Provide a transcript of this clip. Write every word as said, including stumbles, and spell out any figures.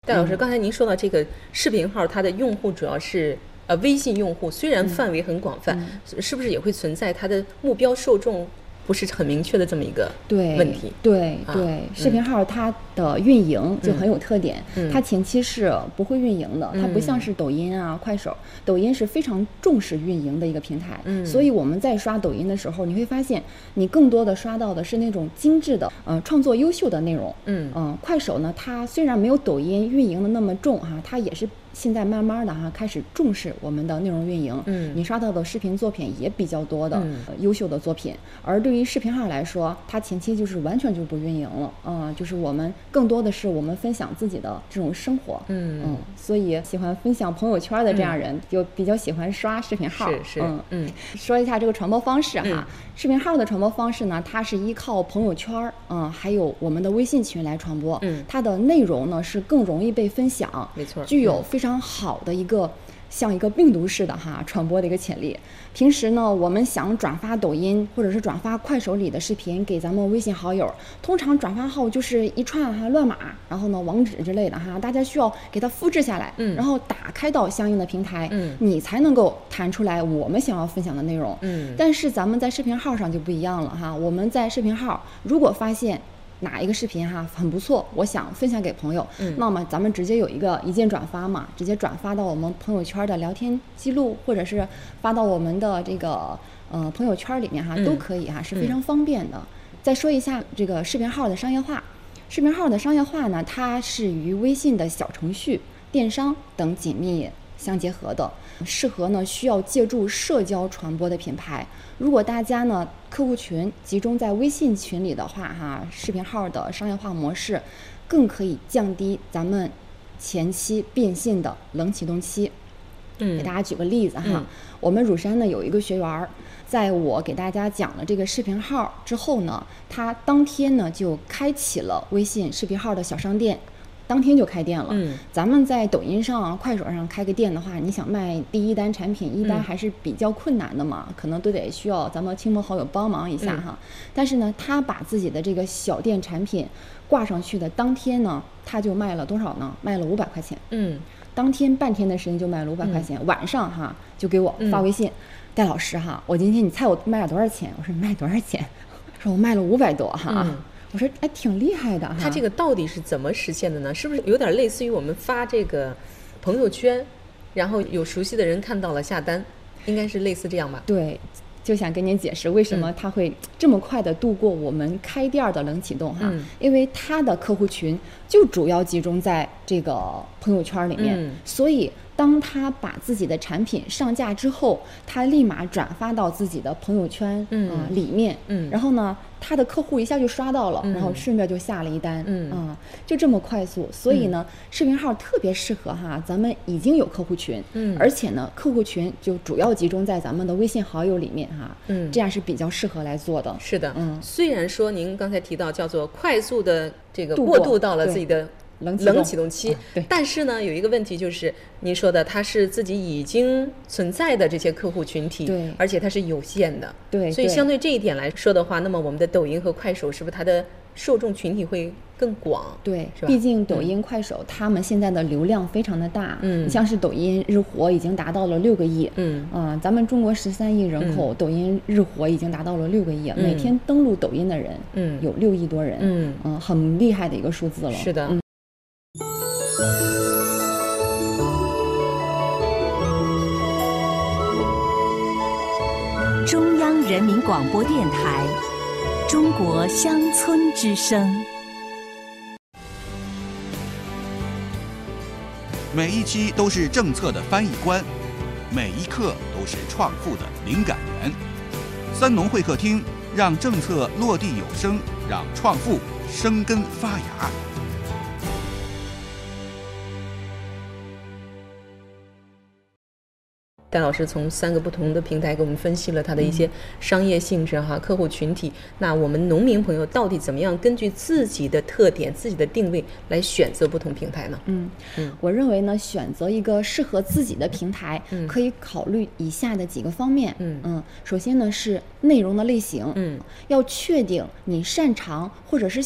戴老师，刚才您说到这个视频号，它的用户主要是呃微信用户，虽然范围很广泛，嗯、是不是也会存在它的目标受众不是很明确的这么一个问题？ 对对对、啊，视频号它的运营就很有特点，嗯、它前期是不会运营的，嗯、它不像是抖音啊、快手，抖音是非常重视运营的一个平台，嗯、所以我们在刷抖音的时候，你会发现你更多的刷到的是那种精致的、呃创作优秀的内容，嗯嗯、呃，快手呢，它虽然没有抖音运营的那么重哈、啊，它也是现在慢慢的哈、啊、开始重视我们的内容运营，嗯，你刷到的视频作品也比较多的、嗯呃、优秀的作品，而对于视频号来说，它前期就是完全就不运营了，嗯、呃，就是我们更多的是我们分享自己的这种生活，嗯嗯，所以喜欢分享朋友圈的这样人、嗯、就比较喜欢刷视频号， 是是， 嗯嗯，说一下这个传播方式哈、嗯，视频号的传播方式呢，它是依靠朋友圈，嗯，还有我们的微信群来传播，嗯，它的内容呢是更容易被分享， 没错， 具有非常好的一个。像一个病毒似的哈传播的一个潜力。平时呢，我们想转发抖音或者是转发快手里的视频给咱们微信好友，通常转发后就是一串哈乱码，然后呢网址之类的哈，大家需要给它复制下来，嗯，然后打开到相应的平台，嗯，你才能够弹出来我们想要分享的内容，嗯。但是咱们在视频号上就不一样了哈，我们在视频号如果发现哪一个视频哈很不错，我想分享给朋友，嗯，那么咱们直接有一个一键转发嘛，直接转发到我们朋友圈的聊天记录，或者是发到我们的这个呃朋友圈里面哈，嗯、都可以哈，是非常方便的。嗯、再说一下这个视频号的商业化，视频号的商业化呢，它是与微信的小程序、电商等紧密相结合的，适合呢需要借助社交传播的品牌。如果大家呢客户群集中在微信群里的话哈，视频号的商业化模式更可以降低咱们前期变现的冷启动期。嗯，给大家举个例子哈，嗯、我们乳山呢有一个学员，在我给大家讲了这个视频号之后呢，他当天呢就开启了微信视频号的小商店。当天就开店了。嗯，咱们在抖音上、快手上开个店的话，你想卖第一单产品，一单还是比较困难的嘛，嗯、可能都得需要咱们亲朋好友帮忙一下哈。嗯、但是呢，他把自己的这个小店产品挂上去的当天呢，他就卖了多少呢？卖了五百块钱。嗯，当天半天的时间就卖了五百块钱，嗯、晚上哈就给我发微信，戴、嗯、老师哈，我今天你猜我卖了多少钱？我说你卖多少钱？说我卖了五百多哈。嗯，我说哎，挺厉害的哈。 他这个到底是怎么实现的呢？是不是有点类似于我们发这个朋友圈，然后有熟悉的人看到了下单，应该是类似这样吧？ 对，就想跟您解释为什么他会这么快的度过我们开店的冷启动哈，嗯、因为他的客户群就主要集中在这个朋友圈里面，嗯、所以当他把自己的产品上架之后，他立马转发到自己的朋友圈嗯、呃、里面，嗯，然后呢，他的客户一下就刷到了，嗯、然后顺便就下了一单，嗯啊、呃，就这么快速。所以呢，嗯、视频号特别适合哈，咱们已经有客户群，嗯，而且呢，客户群就主要集中在咱们的微信好友里面哈，嗯，这样是比较适合来做的。 是的，嗯，虽然说您刚才提到叫做快速的这个过渡到了自己的冷冷启动期、啊、对，但是呢有一个问题就是您说的它是自己已经存在的这些客户群体，对，而且它是有限的，对，所以相对这一点来说的话，那么我们的抖音和快手是不是它的受众群体会更广？ 对，毕竟抖音、嗯、快手他们现在的流量非常的大，嗯，像是抖音日活已经达到了六个亿，嗯啊、呃，咱们中国十三亿人口、嗯，抖音日活已经达到了六个亿、嗯，每天登录抖音的人，嗯，有六亿多人，嗯嗯、呃，很厉害的一个数字了。 是的。 嗯， 中央人民广播电台中国乡村之声， 每一期都是政策的翻译官，每一刻都是创富的灵感源。三农会客厅，让政策落地有声，让创富生根发芽。 戴老师从三个不同的平台给我们分析了它的一些商业性质哈、客户群体。那我们农民朋友到底怎么样根据自己的特点、自己的定位来选择不同平台呢？ 嗯嗯，我认为呢，选择一个适合自己的平台，嗯、可以考虑以下的几个方面。嗯嗯，首先呢是内容的类型，嗯，要确定你擅长或者是